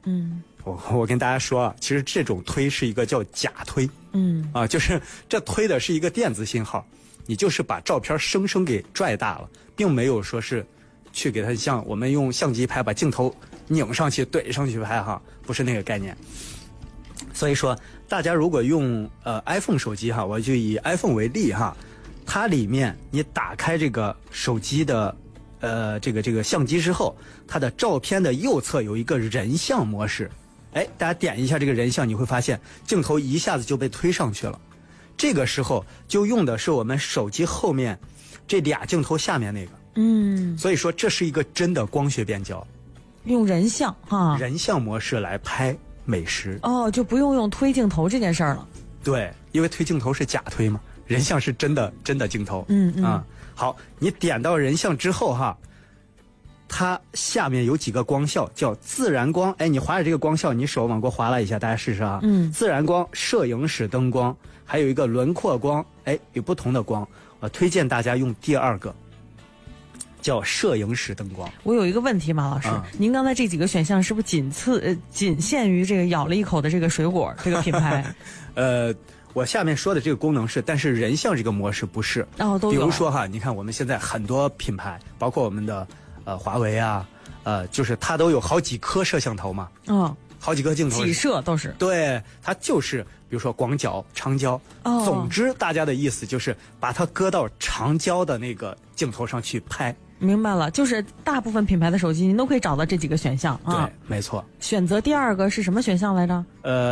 我跟大家说啊，其实这种推是一个叫假推，就是这推的是一个电子信号，你就是把照片生生给拽大了，并没有说是去给它像我们用相机拍把镜头拧上去怼上去拍哈，不是那个概念。所以说大家如果用iPhone 手机哈，我就以 iPhone 为例哈，它里面你打开这个手机的这个相机之后，它的照片的右侧有一个人像模式，大家点一下这个人像，你会发现镜头一下子就被推上去了。这个时候就用的是我们手机后面这俩镜头下面那个，所以说这是一个真的光学变焦， 用人像哈， 人像模式来拍美食就不用推镜头这件事儿了。 对，因为推镜头是假推嘛，人像是真的镜头。好，你点到人像之后哈，它下面有几个光效叫自然光，你划着这个光效，你手往过划拉一下，大家试试啊。自然光、摄影室灯光，还有一个轮廓光，有不同的光。我推荐大家用第二个，叫摄影室灯光。 我有一个问题，马老师，您刚才这几个选项是不是仅限于这个咬了一口的这个水果这个品牌？ 我下面说的这个功能是，但是人像这个模式不是。都有。比如说哈，你看我们现在很多品牌，包括我们的华为啊，就是它都有好几颗摄像头嘛。好几个镜头。几摄都是。 对，它就是比如说广角、长焦。总之，大家的意思就是把它搁到长焦的那个镜头上去拍。 明白了，就是大部分品牌的手机您都可以找到这几个选项啊。 对，没错。 选择第二个是什么选项来着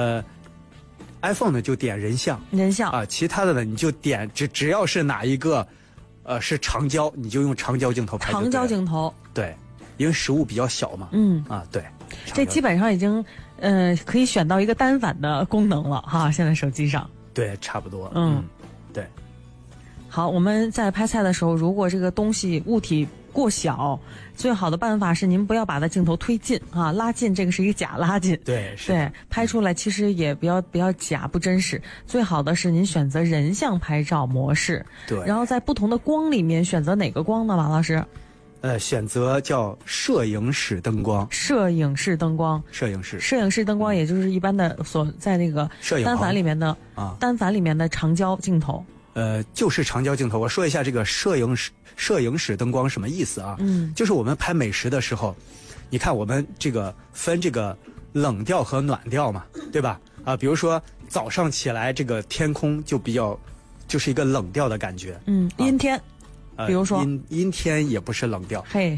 ？iPhone 呢就点人像，其他的呢你就点只要是哪一个是长焦，你就用长焦镜头拍。 长焦镜头， 对，因为实物比较小嘛。对， 这基本上已经可以选到一个单反的功能了哈，现在手机上。 对，差不多。对。 好，我们在拍菜的时候，如果这个物体过小，最好的办法是您不要把它镜头推进啊，拉近，这个是一个假拉近。 对，是。 对，拍出来其实也比较假，不真实。最好的是您选择人像拍照模式。 对。 然后在不同的光里面选择哪个光呢，马老师？ 选择叫摄影室灯光。 摄影室灯光。 摄影室灯光，也就是一般的所在那个单反里面的长焦镜头。 就是长焦镜头。我说一下这个摄影室灯光什么意思啊？就是我们拍美食的时候，你看我们这个分这个冷调和暖调嘛，对吧？比如说早上起来这个天空就是一个冷调的感觉。 阴天，比如说阴天也不是冷调。 嘿，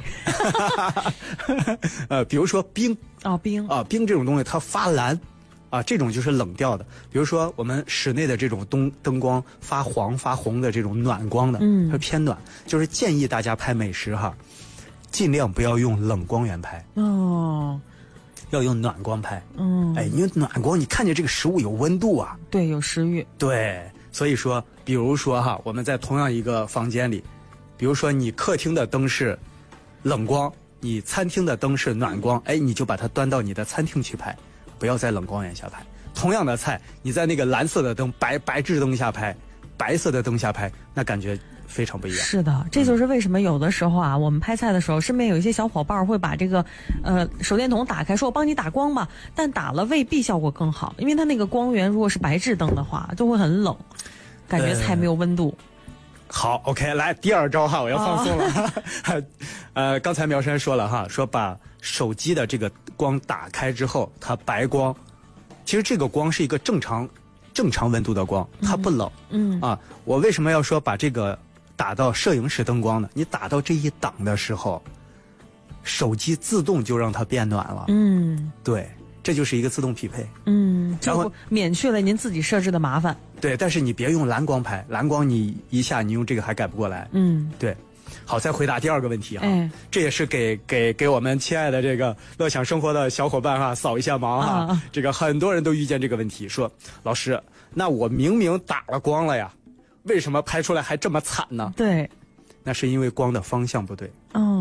比如说冰冰这种东西它发蓝。这种就是冷调的。比如说我们室内的这种灯光发黄发红的这种暖光的，它偏暖，就是建议大家拍美食哈，尽量不要用冷光源拍，要用暖光拍。因为暖光你看见这个食物有温度啊， 对，有食欲。 对，所以说比如说哈，我们在同样一个房间里，比如说你客厅的灯是冷光，你餐厅的灯是暖光，你就把它端到你的餐厅去拍，不要在冷光源下拍。同样的菜，你在那个蓝色的灯、白炽灯下拍，白色的灯下拍，那感觉非常不一样。 是的，这就是为什么有的时候啊，我们拍菜的时候，身边有一些小伙伴会把这个手电筒打开，说我帮你打光吧，但打了未必效果更好，因为它那个光源如果是白炽灯的话，就会很冷，感觉菜没有温度。 好 ，OK， 来第二招哈，我要放松了。刚才苗山说了哈，说把手机的这个光打开之后，它白光，其实这个光是一个正常温度的光，它不冷。我为什么要说把这个打到摄影室灯光呢？你打到这一档的时候，手机自动就让它变暖了。对，这就是一个自动匹配。 然后免去了您自己设置的麻烦。 对，但是你别用蓝光拍，蓝光你一下你用这个还改不过来。对。好，再回答第二个问题哈，这也是给我们亲爱的这个乐享生活的小伙伴哈扫一下盲哈。这个很多人都遇见这个问题，说老师，那我明明打了光了呀，为什么拍出来还这么惨呢？ 对， 那是因为光的方向不对。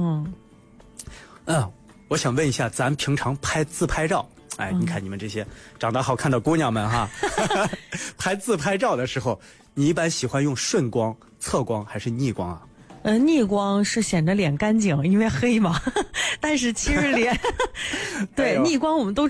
我想问一下，咱平常拍自拍照，你看你们这些长得好看的姑娘们哈，拍自拍照的时候，你一般喜欢用顺光、侧光还是逆光啊？ 逆光是显着脸干净，因为黑嘛。但是其实脸，对，逆光我们都